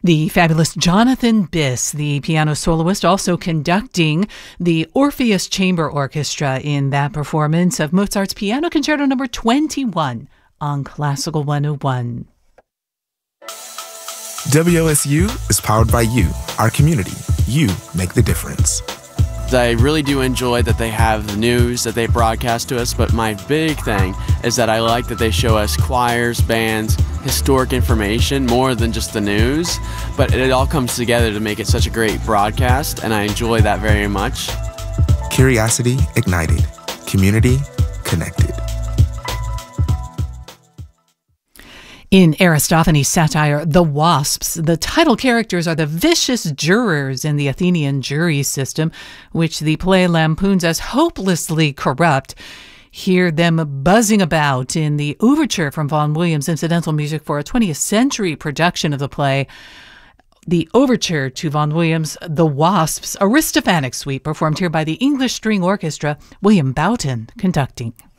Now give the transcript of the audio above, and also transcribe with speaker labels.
Speaker 1: The fabulous Jonathan Biss, the piano soloist, also conducting the Orpheus Chamber Orchestra in that performance of Mozart's Piano Concerto No. 21 on Classical 101.
Speaker 2: WOSU is powered by you, our community. You make the difference.
Speaker 3: I really do enjoy that they have the news that they broadcast to us, but my big thing is that I like that they show us choirs, bands, historic information more than just the news, but it all comes together to make it such a great broadcast, and I enjoy that very much.
Speaker 2: Curiosity ignited. Community connected.
Speaker 1: In Aristophanes' satire, The Wasps, the title characters are the vicious jurors in the Athenian jury system, which the play lampoons as hopelessly corrupt. Hear them buzzing about in the overture from Vaughan Williams' incidental music for a 20th century production of the play. The overture to Vaughan Williams' The Wasps, Aristophanic Suite, performed here by the English String Orchestra, William Boughton conducting.